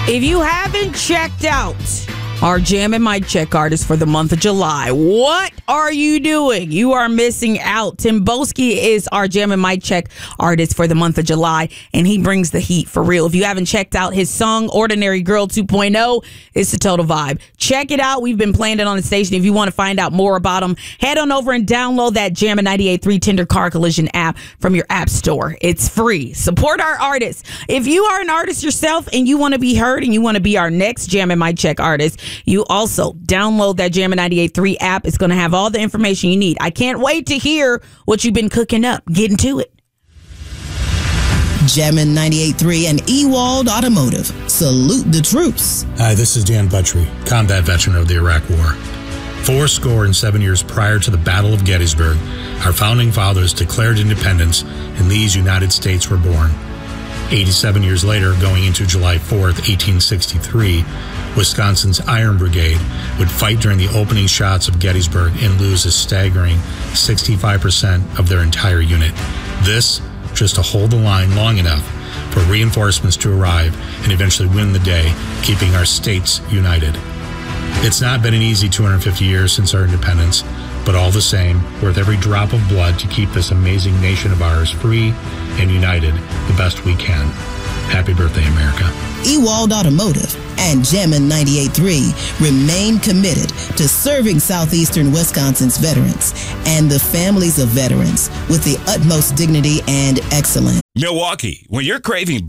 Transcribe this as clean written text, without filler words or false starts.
If you haven't checked out our Jam and Mic Check artist for the month of July, what are you doing? You are missing out. Tim Boski is our Jam and Mic Check artist for the month of July, and he brings the heat for real. If you haven't checked out his song, Ordinary Girl 2.0, it's a total vibe. Check it out. We've been playing it on the station. If you want to find out more about him, head on over and download that Jammin' 98.3 Tender Car Collision app from your app store. It's free. Support our artists. If you are an artist yourself and you want to be heard and you want to be our next Jam and Mic Check artist, you also download that Jammin' 98.3 app. It's going to have all the information you need. I can't wait to hear what you've been cooking up. Get into it. Jammin' 98.3 and Ewald Automotive. Salute the troops. Hi, this is Dan Buttrey, combat veteran of the Iraq War. 47 years prior to the Battle of Gettysburg, our founding fathers declared independence, and these United States were born. 87 years later, going into July 4th, 1863, Wisconsin's Iron Brigade would fight during the opening shots of Gettysburg and lose a staggering 65% of their entire unit. This just to hold the line long enough for reinforcements to arrive and eventually win the day, keeping our states united. It's not been an easy 250 years since our independence, but all the same, worth every drop of blood to keep this amazing nation of ours free and united the best we can. Happy birthday, America. Ewald Automotive and Jammin' 98.3 remain committed to serving southeastern Wisconsin's veterans and the families of veterans with the utmost dignity and excellence. Milwaukee, when you're craving